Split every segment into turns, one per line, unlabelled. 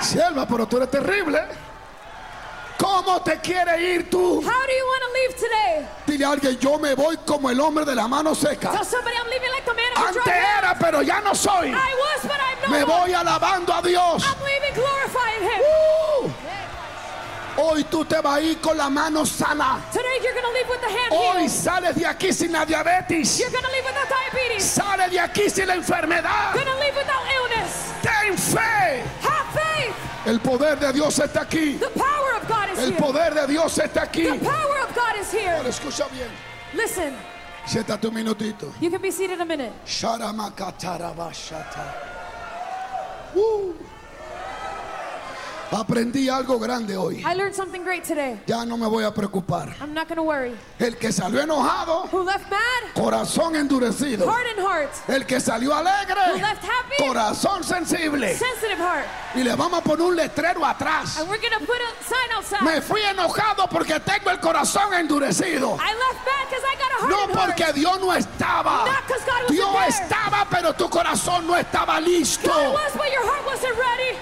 Sierva, pero tú eres terrible. ¿Cómo te quiere ir tú?
How do you want to leave today?
Dile a alguien, yo me voy como el hombre de la mano seca.
Tell somebody I'm leaving like the man of the
Antes
dry hand.
era, pero ya no soy.
I was, but I'm
Me
no more.
voy alabando a Dios.
I'm leaving glorifying Him.
Hoy tú te vas a ir con la mano sana.
Today you're going to leave with the hand
Hoy
healed.
sales de aquí sin la diabetes.
You're going to leave without diabetes.
Sale de aquí sin la enfermedad.
You're going to leave without illness.
Ten fe.
Have faith.
El poder de Dios está aquí.
The power of God is
El
here.
poder de Dios está aquí.
The power of God is here.
Ahora escucha bien.
Listen,
Siéntate un minutito.
you can be seated a minute.
Sharamakatarabashata. Aprendí algo grande hoy.
I learned something great today.
Ya no me voy a preocupar.
I'm not going to worry.
El que salió enojado,
Who left mad?
corazón endurecido.
Hardened heart.
El que salió
Who
alegre,
left happy?
corazón sensible.
Sensitive heart.
Y le vamos a poner un letrero atrás.
And we're going to put a sign outside.
Me fui enojado porque tengo el corazón endurecido.
I left mad because I got a
No
hardened heart.
porque Dios no estaba.
Not 'cause God wasn't
Dios
there.
estaba, pero tu corazón no estaba listo.
God was, but your heart wasn't ready.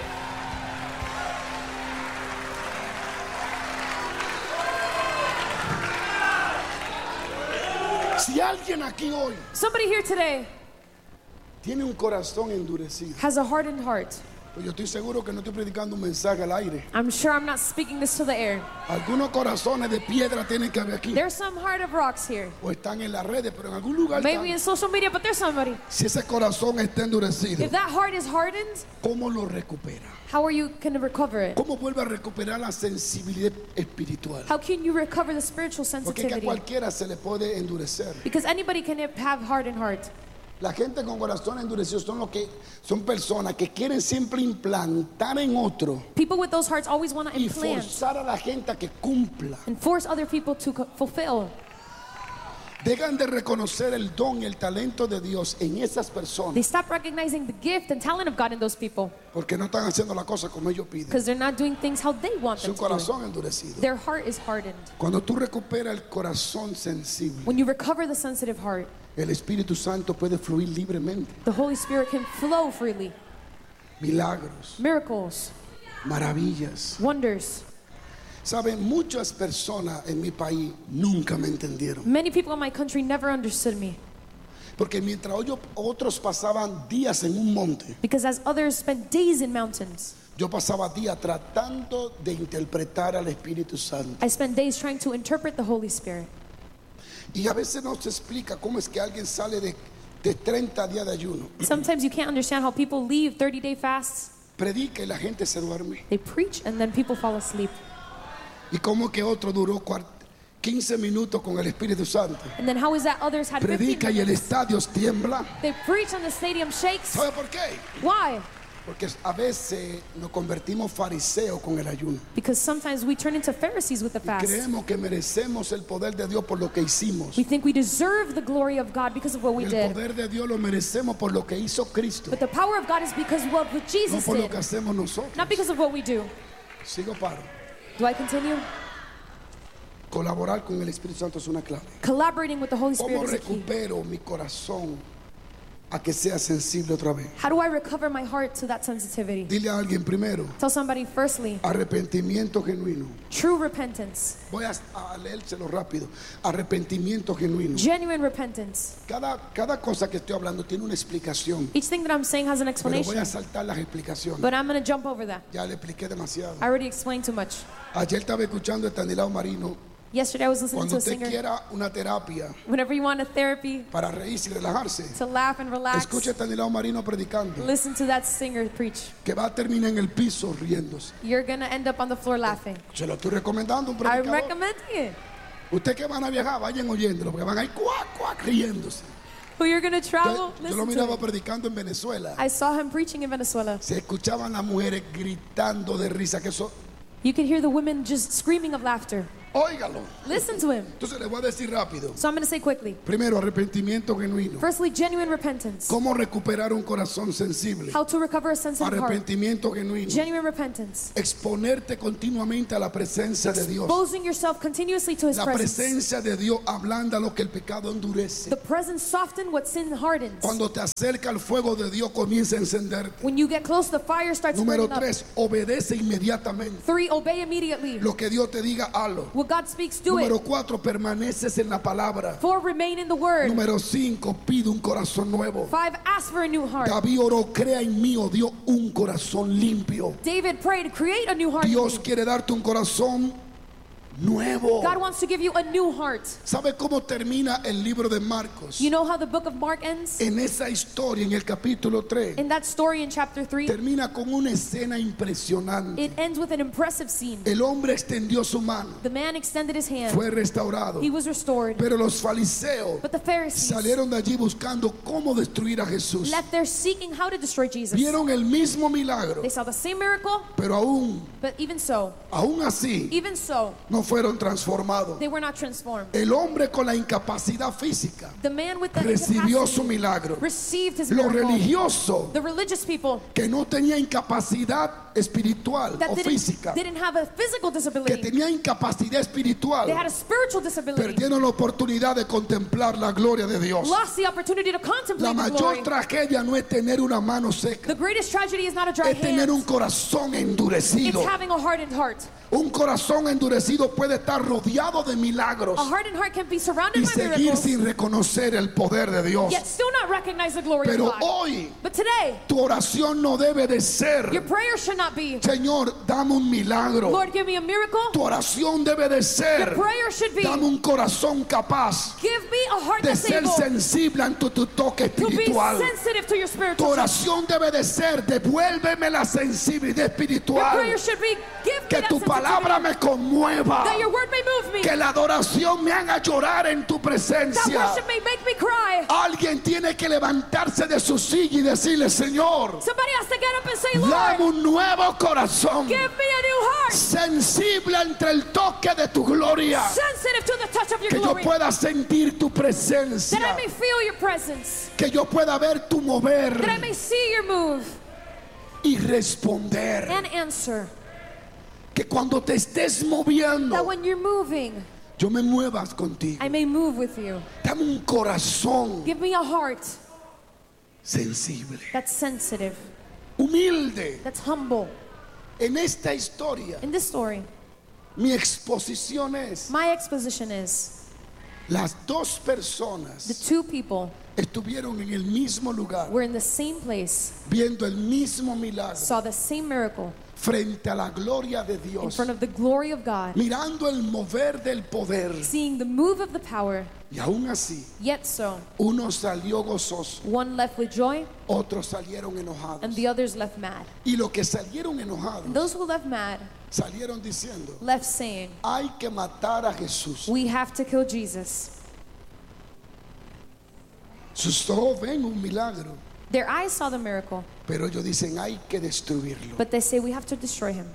Si alguien aquí hoy
Somebody here today
tiene un corazón endurecido,
has a hardened heart.
pues yo estoy seguro que no estoy predicando un mensaje al aire.
I'm sure I'm not speaking this to the air.
Algunos corazones de piedra tienen que haber aquí.
There's some heart of rocks here.
O están en las redes, pero en algún lugar
Maybe in
están.
social media, but there's somebody.
Si ese corazón está endurecido,
If that heart is hardened,
¿cómo lo recupera?
how are you going to recover it?
¿Cómo vuelve a recuperar la sensibilidad espiritual?
How can you recover the spiritual
Porque es que a
sensitivity?
cualquiera se le puede endurecer.
Because anybody can have hardened heart.
La gente con corazón endurecido son personas que quieren siempre implantar en otro
People with those hearts always want to
y
implant
forzar a la gente a que cumpla.
and force other people to fulfill.
Dejan de reconocer el don y el talento de Dios en esas
They
personas
stop recognizing the gift and talent of God in those people
porque no están haciendo la cosa como ellos piden.
because they're not doing things how they want
Su
them to do.
corazón endurecido.
Their heart is hardened.
Cuando tú recuperas el corazón sensible,
When you recover the sensitive heart,
el Espíritu Santo puede fluir libremente.
the Holy Spirit can flow freely.
Milagros,
Miracles,
maravillas.
wonders.
Saben, muchas personas en mi país nunca me entendieron.
Many people in my country never understood me
Porque mientras otros pasaban días en un monte,
because as others spent days in mountains,
yo pasaba días tratando de interpretar al Espíritu Santo.
I spent days trying to interpret the Holy Spirit.
Y a veces no se explica cómo es que alguien sale de 30 días de ayuno,
Sometimes you can't understand how people leave 30-day fasts.
predica y la gente se duerme.
They preach and then people fall asleep.
Y cómo que otro duró 15 minutos con el Espíritu Santo.
And then how is that others had 15
Predica y el
minutes?
estadio tiembla.
They preach and the stadium shakes.
¿Sabe por qué?
Why?
Porque a veces nos convertimos fariseos con el ayuno.
Because sometimes we turn into Pharisees with the fast.
Creemos que merecemos el poder de Dios por lo que hicimos.
We think we deserve the glory of God because of what we
El
did.
poder de Dios lo merecemos por lo que hizo Cristo,
But the power of God is because of what
no
Jesus
por lo
did,
que hacemos nosotros.
not because of what we do.
Sigo paro.
Do I continue?
Colaborar con el Espíritu Santo es una clave.
Collaborating with the Holy Spirit
¿Cómo
is the key.
recupero mi corazón a que sea sensible otra vez?
How do I recover my heart to that sensitivity?
Dile a alguien primero,
Tell somebody, firstly,
arrepentimiento genuino.
true repentance,
Voy a leérselo rápido. Arrepentimiento genuino.
genuine repentance.
Cada cosa que estoy hablando tiene una explicación,
Each thing that I'm saying has an
pero voy
explanation,
a saltar las explicaciones.
but I'm going to jump over that.
Ya le expliqué demasiado.
I already explained too much.
Ayer estaba escuchando a Estanislao Marino.
Yesterday I was listening
Cuando
to a
usted
singer.
quiera una terapia
Whenever you want a therapy
para reírse y relajarse,
to laugh and relax,
escuche a Estanislao Marino predicando,
listen to that singer preach.
que va a terminar en el piso riéndose.
You're going to end up on the floor laughing.
Se lo estoy recomendando a un
I'm
predicador.
recommending it.
Usted que van a viajar, vayan oyéndolo, porque van a ir cuac, cuac, riéndose.
Who you're going to travel,
Yo lo
listen
miraba
to him.
predicando en Venezuela.
I saw him preaching in Venezuela.
Se escuchaban las mujeres gritando de risa, que eso
You could hear the women just screaming of laughter.
Óigalo.
Listen to him.
Entonces le voy a decir rápido.
So I'm going to say quickly.
Primero, arrepentimiento genuino.
Firstly, genuine repentance.
¿Cómo recuperar un corazón sensible?
How to recover a sensitive heart.
Arrepentimiento genuino.
Genuine repentance.
Exponerte continuamente a la presencia de Dios.
Exposing yourself continuously to his
La
presence.
presencia de Dios ablanda lo que el pecado endurece.
The presence softens what sin hardens.
Cuando te acerca al fuego de Dios, comienza a encenderte.
When you get close, the fire starts
Número
burning up.
3, obedece inmediatamente.
3, obey immediately.
Lo que Dios te diga, hazlo.
What God speaks, do
Número
it.
4, permaneces en la palabra.
4, remain in the word.
Número 5, pide un corazón nuevo.
5, ask for a new heart.
David oró, crea en mí, oh Dios, un corazón limpio.
David prayed, create a new heart in
Dios
me.
quiere darte un corazón nuevo.
God wants to give you a new heart.
¿Sabe cómo termina el libro de Marcos?
You know how the book of Mark ends?
En esa historia, en el capítulo 3,
In that story in chapter 3,
termina con una escena impresionante.
it ends with an impressive scene.
El hombre extendió su mano,
The man extended his hand.
fue restaurado.
He was restored.
Pero los fariseos
But the Pharisees
salieron de allí buscando cómo destruir a Jesús.
left there seeking how to destroy Jesus.
Vieron el mismo milagro,
They saw the same miracle,
pero aún así
even so,
no fueron transformados.
they were not transformed.
El hombre con la incapacidad física
The man with the
recibió su
incapacity
milagro.
received his
Los
miracle.
religiosos
The religious people
que no tenían incapacidad espiritual
that
o física,
didn't have a physical
que
disability,
tenían incapacidad espiritual,
they had a spiritual disability,
perdieron la oportunidad de contemplar la gloria de Dios.
lost the opportunity to
La
contemplate the
mayor
glory.
tragedia no es tener una mano seca,
The greatest tragedy is not a dry
es tener un
hand,
corazón
it's
endurecido.
having a hardened heart.
Un corazón endurecido puede estar rodeado de milagros
A hardened heart can be surrounded
y
by
seguir
miracles,
sin reconocer el poder de Dios.
yet still not recognize the glory
Pero
of God.
hoy
But today,
tu oración no debe de
your
ser,
prayer should not be,
Señor, dame un milagro.
Lord, give me a miracle.
Tu oración debe de
Your
ser,
prayer should be,
dame un corazón capaz
give me a heart
de
that's
ser
able
sensible ante tu toque
to be
espiritual.
sensitive to your
Tu
spiritual touch.
oración debe de ser, devuélveme la sensibilidad
Your
espiritual.
prayer should be, give me
Que
that
tu palabra
sensitivity,
me conmueva.
that your word may move me,
Que la adoración me haga llorar en tu
that
presencia.
worship may make me cry.
Alguien tiene que levantarse de su silla y decirle, Señor,
Somebody has to get up and say,
dame
Lord,
un nuevo corazón,
give me a new heart,
sensible entre el toque de tu gloria,
sensitive to the touch of your
que yo
glory,
pueda sentir tu
that I
presencia,
may feel your presence,
que yo pueda ver tu
that I
mover
may see your move
y responder.
and answer.
Que cuando te estés moviendo,
That when you're moving,
yo me muevas contigo.
I may move with you.
Dame un corazón
Give me a heart
sensible,
that's sensitive,
humilde.
that's humble.
En esta historia,
In this story,
mi exposición es,
my exposition is
las dos
the
personas
two people
estuvieron en el mismo lugar,
were in the same place,
viendo el mismo milagro,
saw the same miracle
frente a la gloria de
in
Dios,
front of the glory of God,
mirando el mover del poder.
seeing the move of the power.
Y aún así,
Yet so,
uno salió gozoso,
one left with joy
otros salieron enojados.
and the others left mad.
Y los que salieron enojados,
And those who left mad
salieron diciendo,
left saying,
hay que matar a Jesús.
we have to kill Jesus.
Sus ojos ven un milagro,
Their eyes saw the miracle,
pero ellos dicen, hay que destruirlo.
but they say we have to destroy him.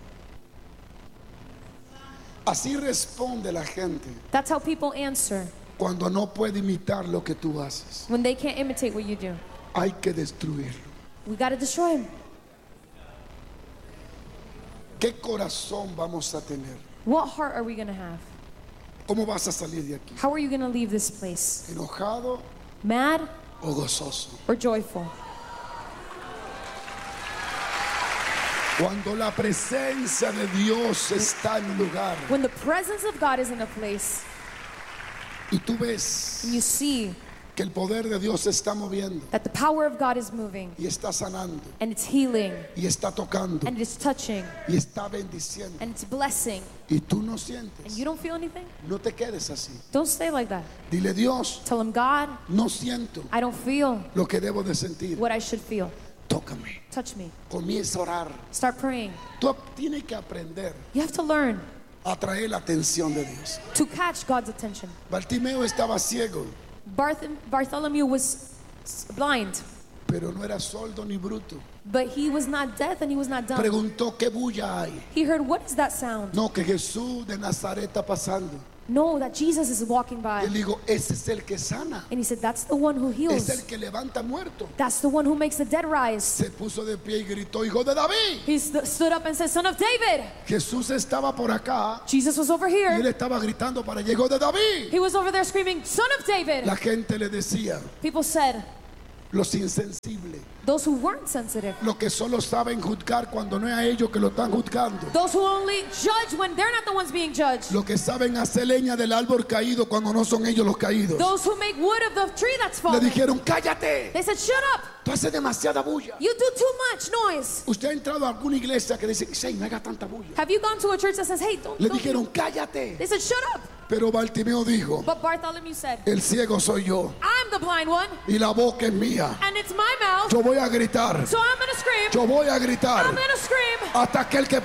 Así responde la gente
That's how people answer
cuando no puede imitar lo que tú haces.
when they can't imitate what you do.
Hay que destruirlo.
We got to destroy him.
¿Qué corazón vamos a tener?
What heart are we going to have?
¿Cómo vas a salir de aquí?
How are you going to leave this place?
¿Enojado
Mad
o gozoso?
or joyful?
Cuando la presencia de Dios está en un lugar
When the presence of God is in a place
y tú ves
and you see
que el poder de Dios se está moviendo
that the power of God is moving
y está sanando
and it's healing
y está tocando
and it's touching
y está bendiciendo
and it's blessing
y tú no
and
sientes,
you don't feel anything,
no te quedes así.
don't stay like that.
Dile, Dios,
Tell him, God,
no siento
I don't feel
lo que debo de sentir.
what I should feel.
Tócame.
Touch me.
Comienza a orar.
Start praying.
Tú tienes que aprender
You have to learn
a atraer la atención de Dios.
to catch God's attention.
Bartimeo estaba ciego
Bartholomew was blind
pero no era sordo ni bruto.
But he was not deaf and he was not dumb.
Preguntó qué bulla hay.
He heard, what is that sound?
No, que Jesús de Nazaret está pasando.
No, that Jesus is walking by.
Y él dijo, ese es el que sana.
And he said, that's the one who
Es
heals.
el que levanta muertos.
That's the one who makes the dead rise.
Se puso de pie y gritó, hijo de David.
He stood up and said, son of David.
Jesús estaba por acá
Jesus was over
y él
here.
estaba gritando para allá, hijo de David.
He was over there screaming, son of David.
La gente le decía,
People said,
los insensibles,
those who weren't sensitive.
los que solo saben juzgar cuando no es a ellos que lo están juzgando,
Those who only judge when they're not the ones being judged.
los que saben hacer leña del árbol caído cuando no son ellos los caídos.
Those who make wood of the tree that's
Le
fallen.
dijeron, cállate,
They said, shut up.
tú haces demasiada bulla.
You do too much noise.
Usted ha entrado a alguna iglesia que dice, sí, no haga tanta bulla.
Have you gone to a church that says, hey, don't
Le
do-"
dijeron, cállate.
They said, shut up.
Pero Bartimeo dijo,
But Bartholomew said,
el ciego soy yo
I'm the blind one,
y la boca es mía.
and it's my mouth,
Yo voy a gritar,
so I'm gonna scream.
yo voy a gritar
I'm gonna scream
hasta que el que